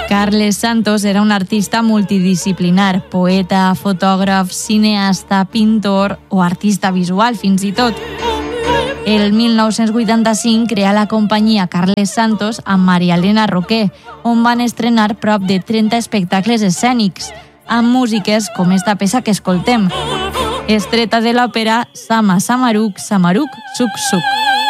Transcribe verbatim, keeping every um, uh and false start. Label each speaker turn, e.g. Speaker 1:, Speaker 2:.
Speaker 1: Carles Santos era un artista multidisciplinar, poeta, fotògraf, cineasta, pintor o artista visual, fins i tot. El mil nou-cents vuitanta-cinc crea la companyia Carles Santos amb Maria Elena Roquer, on van estrenar prop de trenta espectacles escènics, amb músiques com esta peça que escoltem, estreta de l'òpera Sama Samaruk, Samaruk, Suk Suk.